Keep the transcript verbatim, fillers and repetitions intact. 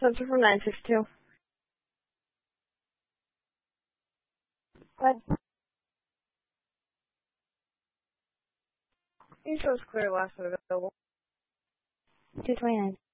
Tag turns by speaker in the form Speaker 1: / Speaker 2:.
Speaker 1: Sensor from nine six two. What? East Coast clear, last one available.
Speaker 2: two twenty-nine.